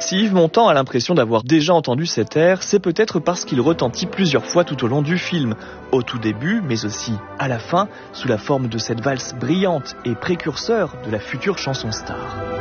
Si Yves Montand a l'impression d'avoir déjà entendu cet air, c'est peut-être parce qu'il retentit plusieurs fois tout au long du film, au tout début, mais aussi à la fin, sous la forme de cette valse brillante et précurseur de la future chanson star.